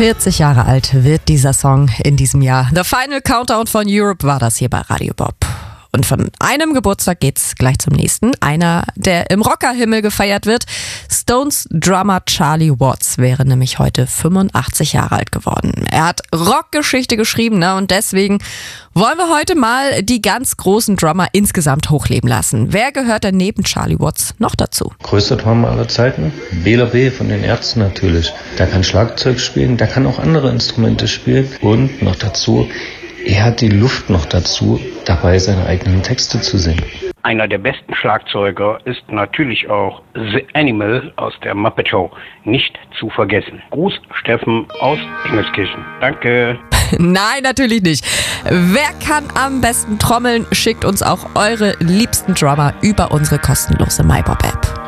40 Jahre alt wird dieser Song in diesem Jahr. The Final Countdown von Europe war das hier bei Radio Bob. Und von einem Geburtstag geht's gleich zum nächsten. Einer, der im Rockerhimmel gefeiert wird. Stones Drummer Charlie Watts wäre nämlich heute 85 Jahre alt geworden. Er hat Rockgeschichte geschrieben, ne? Und deswegen wollen wir heute mal die ganz großen Drummer insgesamt hochleben lassen. Wer gehört denn neben Charlie Watts noch dazu? Größter Drummer aller Zeiten? Bela B. von den Ärzten natürlich. Der kann Schlagzeug spielen, der kann auch andere Instrumente spielen. Und noch dazu, er hat die Luft noch dazu, dabei seine eigenen Texte zu singen. Einer der besten Schlagzeuger ist natürlich auch The Animal aus der Muppet Show. Nicht zu vergessen. Gruß, Steffen aus Engelskirchen. Danke. Nein, natürlich nicht. Wer kann am besten trommeln? Schickt uns auch eure liebsten Drummer über unsere kostenlose MyBob-App.